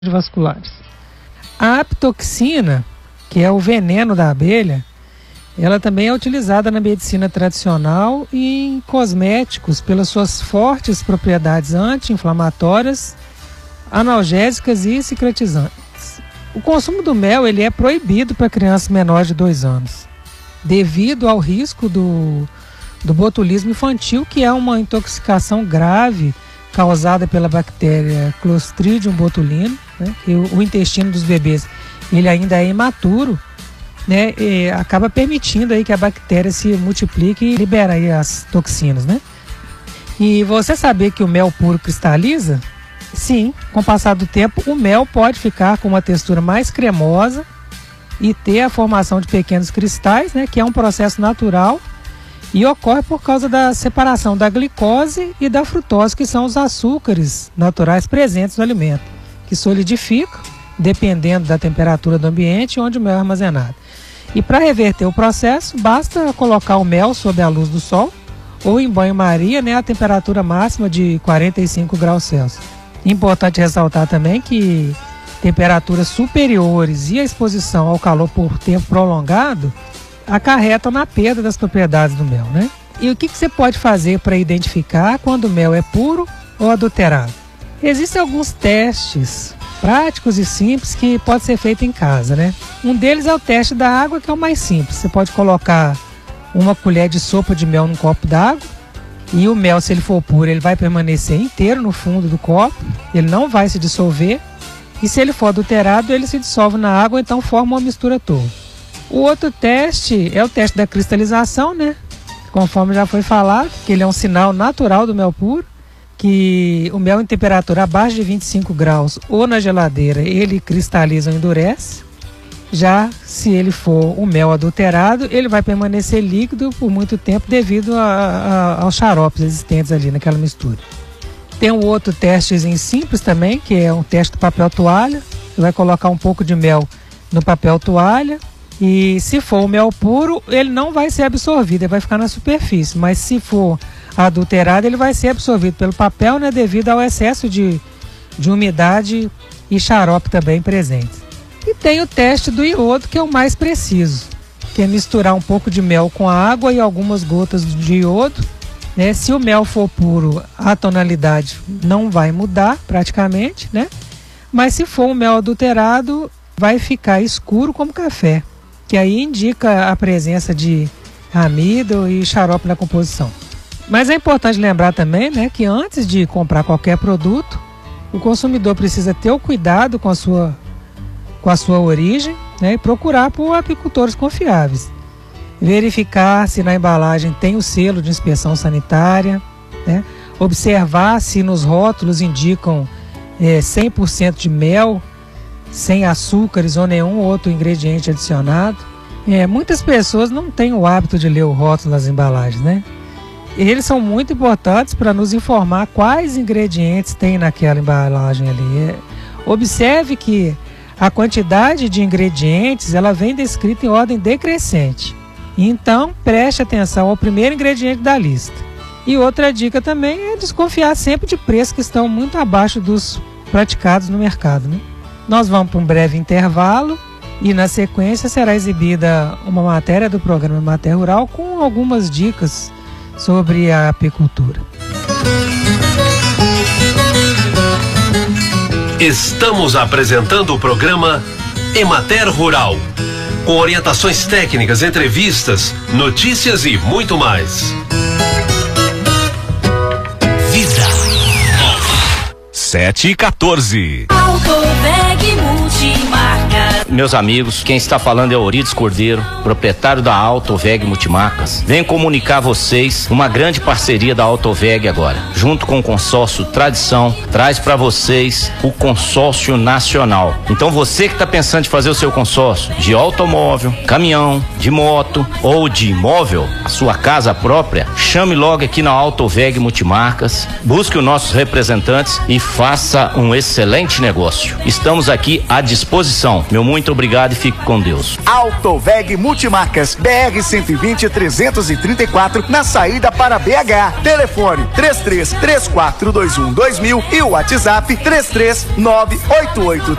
vasculares. A apitoxina, que é o veneno da abelha, ela também é utilizada na medicina tradicional e em cosméticos pelas suas fortes propriedades anti-inflamatórias, analgésicas e cicatrizantes. O consumo do mel ele é proibido para crianças menores de 2 anos, devido ao risco do botulismo infantil, que é uma intoxicação grave causada pela bactéria Clostridium botulinum, né? Que o intestino dos bebês ele ainda é imaturo, né? E acaba permitindo aí que a bactéria se multiplique e libera aí as toxinas, né? E você sabia que o mel puro cristaliza? Sim, com o passar do tempo o mel pode ficar com uma textura mais cremosa e ter a formação de pequenos cristais, né? Que é um processo natural e ocorre por causa da separação da glicose e da frutose, que são os açúcares naturais presentes no alimento, que solidificam dependendo da temperatura do ambiente onde o mel é armazenado. E para reverter o processo, basta colocar o mel sob a luz do sol ou em banho-maria, né, a temperatura máxima de 45 graus Celsius. Importante ressaltar também que temperaturas superiores e a exposição ao calor por tempo prolongado acarretam na perda das propriedades do mel, né? E o que você pode fazer para identificar quando o mel é puro ou adulterado? Existem alguns testes práticos e simples que pode ser feito em casa, né? Um deles é o teste da água, que é o mais simples. Você pode colocar uma colher de sopa de mel num copo d'água e o mel, se ele for puro, ele vai permanecer inteiro no fundo do copo, ele não vai se dissolver, e se ele for adulterado, ele se dissolve na água, então forma uma mistura toda. O outro teste é o teste da cristalização, né? Conforme já foi falado, que ele é um sinal natural do mel puro, que o mel em temperatura abaixo de 25 graus ou na geladeira, ele cristaliza ou endurece. Já se ele for o mel adulterado, ele vai permanecer líquido por muito tempo devido aos xaropes existentes ali naquela mistura. Tem um outro testezinho simples também, que é um teste do papel toalha. Você vai colocar um pouco de mel no papel toalha. E se for o mel puro, ele não vai ser absorvido, ele vai ficar na superfície. Mas se for adulterado, ele vai ser absorvido pelo papel, né, devido ao excesso de umidade e xarope também presentes. E tem o teste do iodo, que é o mais preciso, que é misturar um pouco de mel com a água e algumas gotas de iodo, né? Se o mel for puro, a tonalidade não vai mudar praticamente, né? Mas se for um mel adulterado, vai ficar escuro como café, que aí indica a presença de amido e xarope na composição. Mas é importante lembrar também, né, que antes de comprar qualquer produto, o consumidor precisa ter o cuidado com a sua origem, né, e procurar por apicultores confiáveis. Verificar se na embalagem tem o selo de inspeção sanitária, né, observar se nos rótulos indicam 100% de mel, sem açúcares ou nenhum outro ingrediente adicionado. Muitas pessoas não têm o hábito de ler o rótulo das embalagens, né? Eles são muito importantes para nos informar quais ingredientes tem naquela embalagem ali. Observe que a quantidade de ingredientes ela vem descrita em ordem decrescente. Então, preste atenção ao primeiro ingrediente da lista. E outra dica também é desconfiar sempre de preços que estão muito abaixo dos praticados no mercado, né? Nós vamos para um breve intervalo e na sequência será exibida uma matéria do programa Mater Rural com algumas dicas sobre a apicultura. Estamos apresentando o programa Emater Rural, com orientações técnicas, entrevistas, notícias e muito mais. Vida Nova 7h14. Autoveg Multimarcas. Meus amigos, quem está falando é Eurides Cordeiro, proprietário da Autoveg Multimarcas. Venho comunicar a vocês uma grande parceria da Autoveg agora. Junto com o consórcio Tradição, traz para vocês o consórcio nacional. Então você que está pensando em fazer o seu consórcio de automóvel, caminhão, de moto ou de imóvel, a sua casa própria, chame logo aqui na Autoveg Multimarcas, busque os nossos representantes e faça um excelente negócio. Estamos aqui à disposição. Meu muito obrigado e fique com Deus. Autoveg Multimarcas, BR 120-334, na saída para BH. Telefone 3334212000 e o WhatsApp 33988